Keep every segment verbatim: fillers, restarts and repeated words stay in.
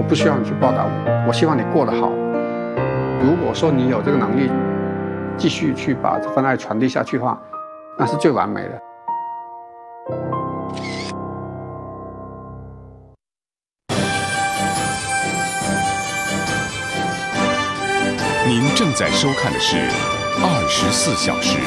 不需要你去报答我，我希望你过得好。如果说你有这个能力继续去把这份爱传递下去的话，那是最完美的。 您正在收看的是《二十四小时》。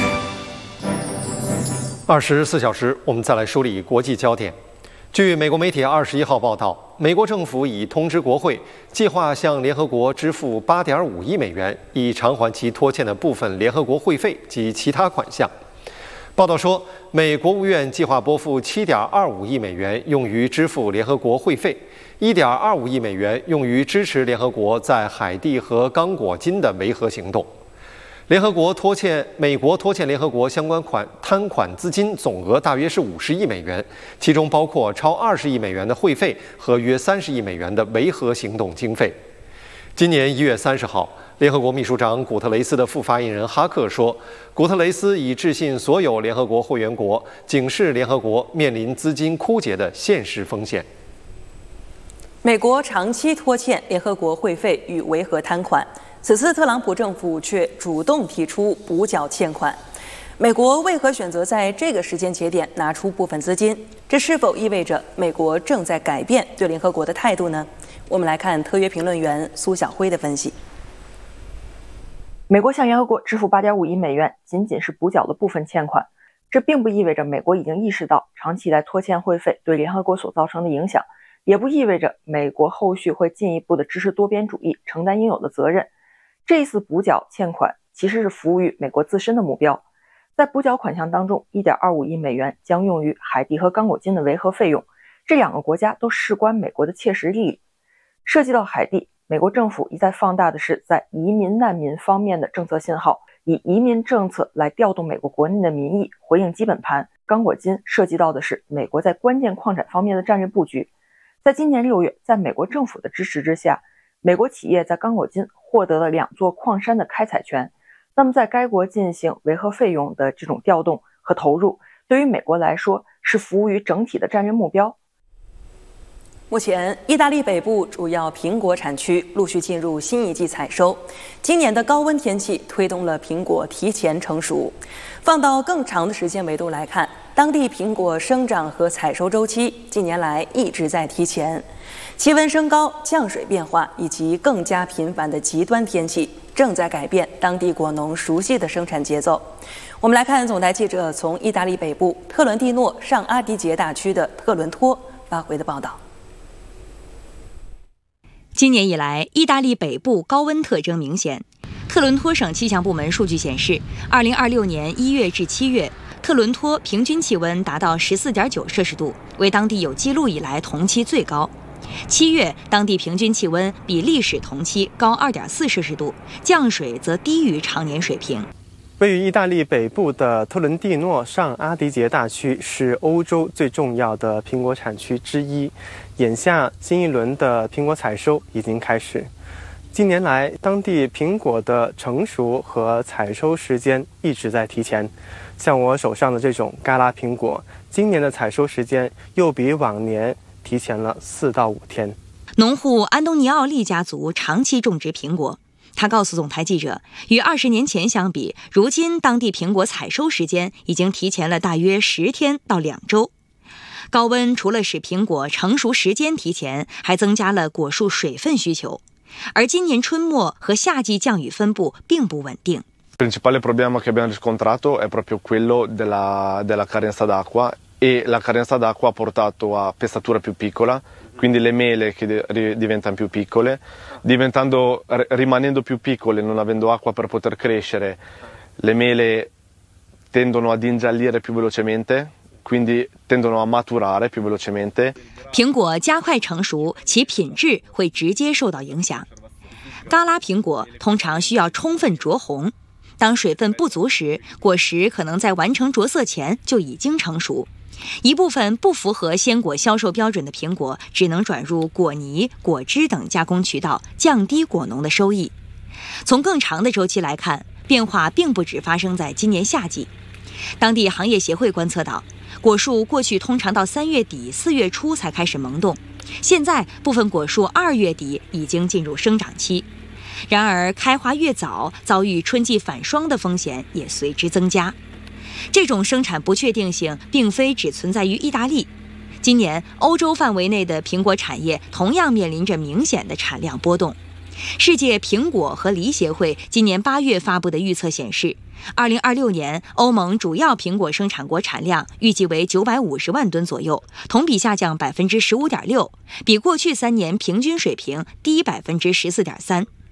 二十四小时，我们再来梳理国际焦点。据美国媒体二十一号报道，美国政府已通知国会，计划向联合国支付八点五亿美元，以偿还其拖欠的部分联合国会费及其他款项。报道说，美国务院计划拨付七点二五亿美元用于支付联合国会费，一点二五亿美元用于支持联合国在海地和刚果金的维和行动。联合国拖欠美国拖欠联合国相关款摊款资金总额大约是五十亿美元，其中包括超二十亿美元的会费和约三十亿美元的维和行动经费。今年一月三十号，联合国秘书长古特雷斯的副发言人哈克说，古特雷斯已致信所有联合国会员国，警示联合国面临资金枯竭的现实风险。 美国长期拖欠联合国会费与维和摊款，此次特朗普政府却主动提出补缴欠款。美国为何选择在这个时间节点拿出部分资金？这是否意味着美国正在改变对联合国的态度呢？我们来看特约评论员苏晓辉的分析。 美国向联合国支付 八点五亿美元，仅仅是补缴了部分欠款，这并不意味着美国已经意识到长期以来拖欠会费对联合国所造成的影响，也不意味着美国后续会进一步的支持多边主义，承担应有的责任。这一次补缴欠款其实是服务于美国自身的目标。在补缴款项当中 一点二五亿美元将用于海地和刚果金的维和费用，这两个国家都事关美国的切实利益。涉及到海地，美国政府一再放大的是在移民难民方面的政策信号，以移民政策来调动美国国内的民意，回应基本盘。刚果金涉及到的是美国在关键矿产方面的战略布局。在今年六月，在美国政府的支持之下，美国企业在刚果金获得了两座矿山的开采权。那么在该国进行维和费用的这种调动和投入，对于美国来说是服务于整体的战略目标。 目前，意大利北部主要苹果产区陆续进入新一季采收。今年的高温天气推动了苹果提前成熟。放到更长的时间维度来看，当地苹果生长和采收周期近年来一直在提前。气温升高、降水变化以及更加频繁的极端天气，正在改变当地果农熟悉的生产节奏。我们来看总台记者从意大利北部特伦蒂诺上阿迪杰大区的特伦托发回的报道。 今年以来，意大利北部高温特征明显。特伦托省气象部门数据显示，二零二六年一月至七月，特伦托平均气温达到 十四点九摄氏度，为当地有记录以来同期最高。七月，当地平均气温比历史同期高 二点四摄氏度，降水则低于常年水平。 位于意大利北部的特伦蒂诺上阿迪杰大区是欧洲最重要的苹果产区之一，眼下新一轮的苹果采收已经开始。近年来，当地苹果的成熟和采收时间一直在提前。像我手上的这种嘎拉苹果，今年的采收时间又比往年提前了四到五天。 农户安东尼奥利家族长期种植苹果。他告诉总台记者，与二十年前相比，如今当地苹果采收时间已经提前了大约十天到两周。高温除了使苹果成熟时间提前，还增加了果树水分需求。而今年春末和夏季降雨分布并不稳定。 Il principale problema che abbiamo riscontrato è proprio quello della, della carenza d'acqua e la carenza d'acqua ha portato a pestatura più piccola, quindi le mele che diventano più piccole, diventando, rimanendo più piccole, non avendo acqua per poter crescere, le mele tendono ad ingiallire più velocemente, quindi tendono a maturare più velocemente. 苹果加快成熟，其品质会直接受到影响。嘎拉苹果通常需要充分着红，当水分不足时，果实可能在完成着色前就已经成熟。一部分不符合鲜果销售标准的苹果只能转入果泥、果汁等加工渠道，降低果农的收益。从更长的周期来看，变化并不只发生在今年夏季。当地行业协会观测到，果树过去通常到三月底四月初才开始萌动， 现在部分果树二月底已经进入生长期，然而开花越早，遭遇春季反霜的风险也随之增加。这种生产不确定性并非只存在于意大利，今年欧洲范围内的苹果产业同样面临着明显的产量波动。世界苹果和梨协会今年八月发布的预测显示，二零二六年欧盟主要苹果生产国产量预计为九百五十万吨左右，同比下降百分之十五点六，比过去三年平均水平低百分之十四点三。